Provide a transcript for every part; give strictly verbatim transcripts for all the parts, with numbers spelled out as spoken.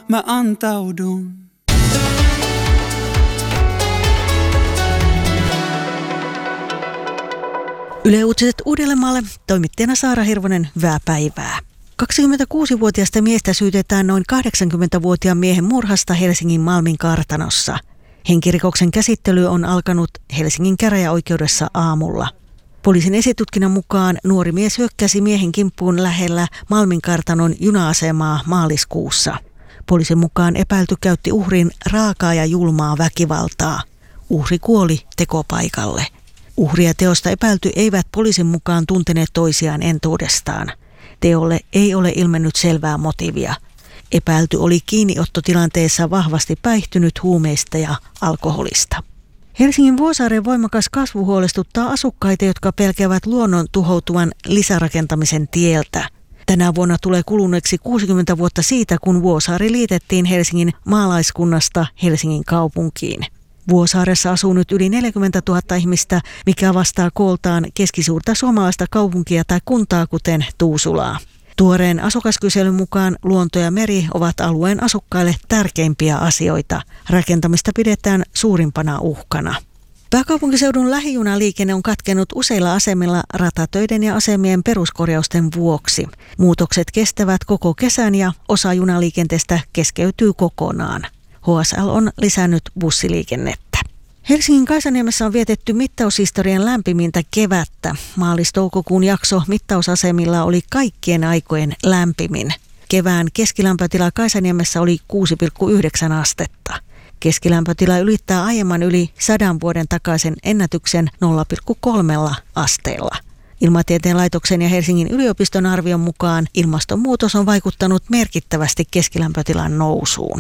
mä antaudun. Yle Uutiset Uudellemaalle, toimittajana Saara Hirvonen, hyvää päivää. kaksikymmentäkuusivuotiaasta miestä syytetään noin kahdeksankymmentävuotiaan miehen murhasta Helsingin Malmin kartanossa. Henkirikoksen käsittely on alkanut Helsingin käräjäoikeudessa aamulla. Poliisin esitutkinnan mukaan nuori mies hyökkäsi miehen kimppuun lähellä Malmin kartanon juna-asemaa maaliskuussa. Poliisin mukaan epäilty käytti uhrin raakaa ja julmaa väkivaltaa. Uhri kuoli tekopaikalle. Uhri ja teosta epäilty eivät poliisin mukaan tunteneet toisiaan entuudestaan. Teolle ei ole ilmennyt selvää motiivia. Epäilty oli kiinniottotilanteessa vahvasti päihtynyt huumeista ja alkoholista. Helsingin Vuosaaren voimakas kasvu huolestuttaa asukkaita, jotka pelkäävät luonnon tuhoutuvan lisärakentamisen tieltä. Tänä vuonna tulee kuluneeksi kuusikymmentä vuotta siitä, kun Vuosaari liitettiin Helsingin maalaiskunnasta Helsingin kaupunkiin. Vuosaaressa asuu nyt yli neljäkymmentätuhatta ihmistä, mikä vastaa kooltaan keskisuurta suomalaista kaupunkia tai kuntaa, kuten Tuusulaa. Tuoreen asukaskyselyn mukaan luonto ja meri ovat alueen asukkaille tärkeimpiä asioita. Rakentamista pidetään suurimpana uhkana. Pääkaupunkiseudun lähijunaliikenne on katkennut useilla asemilla ratatöiden ja asemien peruskorjausten vuoksi. Muutokset kestävät koko kesän ja osa junaliikenteestä keskeytyy kokonaan. H S L on lisännyt bussiliikennettä. Helsingin Kaisaniemessä on vietetty mittaushistorian lämpimintä kevättä. Maalis-toukokuun jakso mittausasemilla oli kaikkien aikojen lämpimin. Kevään keskilämpötila Kaisaniemessä oli kuusi pilkku yhdeksän astetta. Keskilämpötila ylittää aiemman yli sadan vuoden takaisen ennätyksen nolla pilkku kolme asteella. Ilmatieteen laitoksen ja Helsingin yliopiston arvion mukaan ilmastonmuutos on vaikuttanut merkittävästi keskilämpötilan nousuun.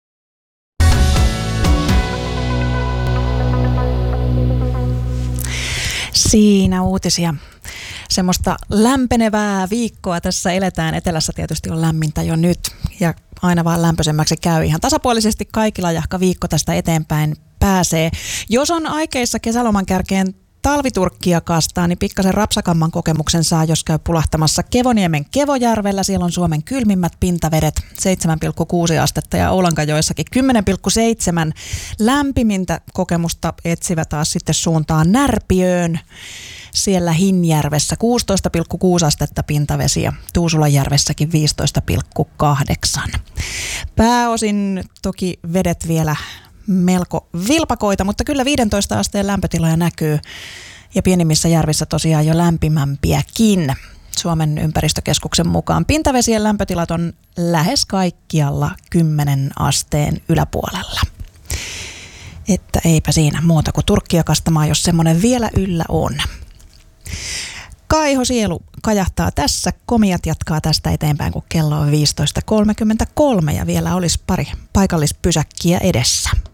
Siinä uutisia. Semmoista lämpenevää viikkoa tässä eletään. Etelässä tietysti on lämmintä jo nyt ja aina vaan lämpöisemmäksi käy ihan tasapuolisesti kaikilla, jahka viikko tästä eteenpäin pääsee. Jos on aikeissa kesäloman kärkeen talviturkkia kastaa, niin pikkasen rapsakamman kokemuksen saa, jos käy pulahtamassa Kevoniemen Kevojärvellä. Siellä on Suomen kylmimmät pintavedet, seitsemän pilkku kuusi astetta ja Oulankajoissakin kymmenen pilkku seitsemän. Lämpimintä kokemusta etsivä taas sitten suuntaan Närpiöön. Siellä Hinjärvessä kuusitoista pilkku kuusi astetta pintavesi ja Tuusulanjärvessäkin viisitoista pilkku kahdeksan. Pääosin toki vedet vielä melko vilpakoita, mutta kyllä viidentoista asteen lämpötiloja näkyy ja pienimmissä järvissä tosiaan jo lämpimämpiäkin. Suomen ympäristökeskuksen mukaan pintavesien lämpötilat on lähes kaikkialla kymmenen asteen yläpuolella. Että eipä siinä muuta kuin turkkia kastamaan, jos semmoinen vielä yllä on. Kaiho Sielu kajahtaa tässä. Komiat jatkaa tästä eteenpäin, kun kello on viisitoista kolmekymmentäkolme ja vielä olisi pari paikallispysäkkiä edessä.